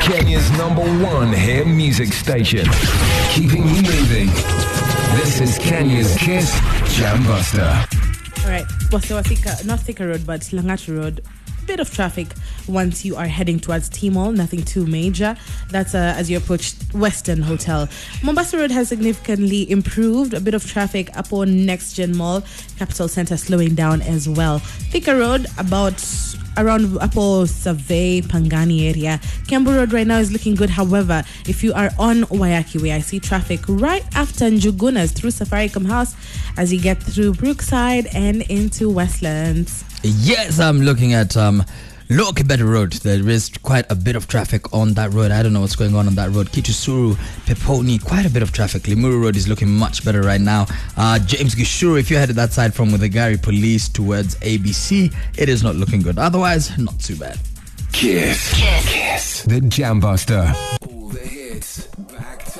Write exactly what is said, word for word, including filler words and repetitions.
Kenya's number one hit music station. Keeping you moving. This is Kenya's Kiss Jam Buster. All right, Bostewa Thika, not Thika Road, but Langata Road. Bit of traffic once you are heading towards T-Mall, nothing too major. That's uh, as you approach Western Hotel. Mombasa Road has significantly improved. A bit of traffic up on Next Gen Mall, Capital Center slowing down as well. Thika Road about around Apo Survey, Pangani area. Kiambu Road right now is looking good. However, if you are on Wayaki Way, I see traffic right after Njugunas through Safaricom House as you get through Brookside and into Westlands. Yes, I'm looking at um, Lower Kibera Road. There is quite a bit of traffic on that road. I don't know what's going on on that road. Kitusuru, Peponi, quite a bit of traffic. Limuru Road is looking much better right now. Uh, James Gishuru, if you're headed that side from Muthaiga Police towards A B C, it is not looking good. Otherwise, not too bad. Kiss. Kiss. Kiss. The Jam Buster.